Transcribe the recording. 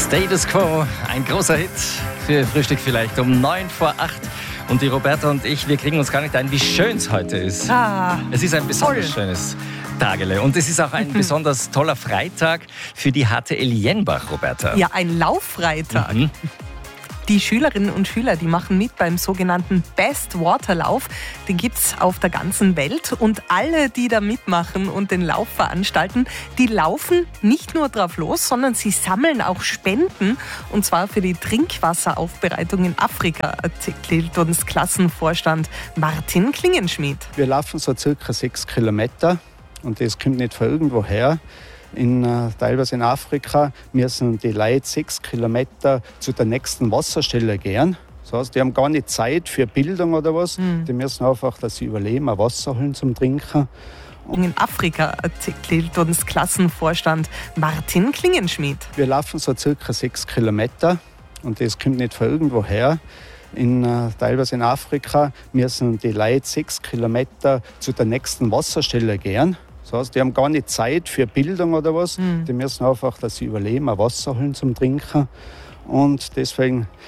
Status Quo, ein großer Hit für Frühstück vielleicht um 7:45. Und die Roberta und ich, wir kriegen uns gar nicht ein, wie schön es heute ist. Es ist ein besonders schönes Tagele. Und es ist auch ein besonders toller Freitag für die HTL Jenbach, Roberta. Ja, ein Lauffreitag. Die Schülerinnen und Schüler, die machen mit beim sogenannten Best Water Lauf. Den gibt's auf der ganzen Welt. Und alle, die da mitmachen und den Lauf veranstalten, die laufen nicht nur drauf los, sondern sie sammeln auch Spenden. Und zwar für die Trinkwasseraufbereitung in Afrika, erzählt uns Klassenvorstand Martin Klingenschmidt. Wir laufen so circa 6 Kilometer und das kommt nicht von irgendwoher. Teilweise in Afrika müssen die Leute 6 Kilometer zu der nächsten Wasserstelle gehen. Das heißt, die haben gar nicht Zeit für Bildung oder was. Die müssen einfach, dass sie überleben, ein Wasser holen zum Trinken. In Afrika, erzählt uns Klassenvorstand Martin Klingenschmidt. Wir laufen so circa 6 Kilometer und das kommt nicht von irgendwoher. Teilweise in Afrika müssen die Leute 6 Kilometer zu der nächsten Wasserstelle gehen. Das heißt, die haben gar nicht Zeit für Bildung oder was. Die müssen einfach, dass sie überleben, ein Wasser holen zum Trinken. Und deswegen